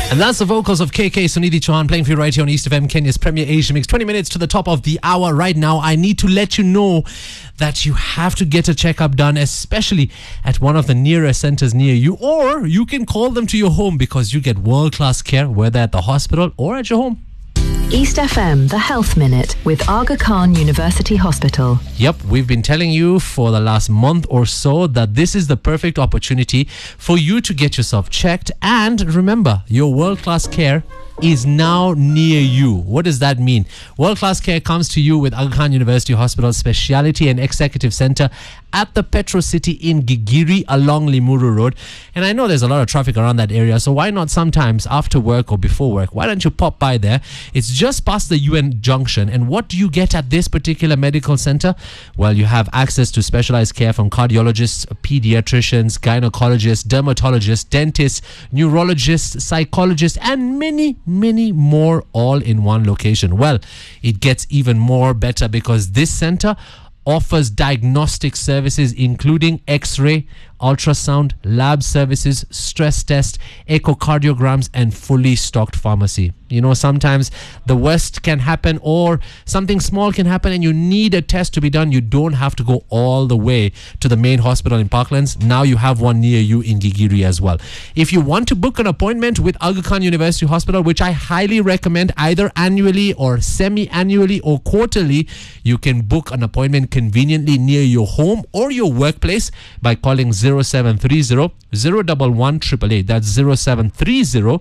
And that's the vocals of KK Sunidhi Chauhan playing for you right here on East FM, Kenya's premier Asia Mix. 20 minutes to the top of the hour right now. I need to let you know that you have to get a checkup done, especially at one of the nearest centers near you, or you can call them to your home because you get world-class care, whether at the hospital or at your home. East FM, the Health Minute with Aga Khan University Hospital. Yep, we've been telling you for the last month or so that this is the perfect opportunity for you to get yourself checked. And remember, your world-class care is now near you. What does that mean? World-class care comes to you with Aga Khan University Hospital Speciality and Executive Center at the Petro City in Gigiri along Limuru Road. And I know there's a lot of traffic around that area, so why not sometimes after work or before work? Why don't you pop by there? It's just past the UN junction. And what do you get at this particular medical center? Well, you have access to specialized care from cardiologists, pediatricians, gynecologists, dermatologists, dentists, neurologists, psychologists, and many more, all in one location. Well, it gets even more better because this center offers diagnostic services including X-ray, ultrasound, lab services, stress test, echocardiograms, and fully stocked pharmacy. You know, sometimes the worst can happen or something small can happen and you need a test to be done. You don't have to go all the way to the main hospital in Parklands. Now you have one near you in Gigiri as well. If you want to book an appointment with Aga Khan University Hospital, which I highly recommend either annually or semi-annually or quarterly, you can book an appointment conveniently near your home or your workplace by calling 0730 011 888. That's 0730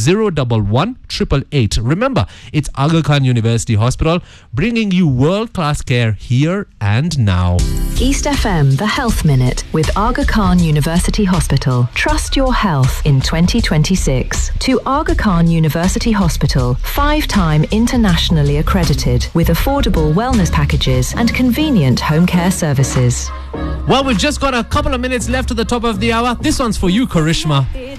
011 888. Remember, it's Aga Khan University Hospital bringing you world-class care here and now. East FM, the Health Minute with Aga Khan University Hospital. Trust your health in 2026. To Aga Khan University Hospital, 5-time internationally accredited with affordable wellness packages and convenient home care services. Well, we've just got a couple of minutes left to the top of the hour. This one's for you, Karishma.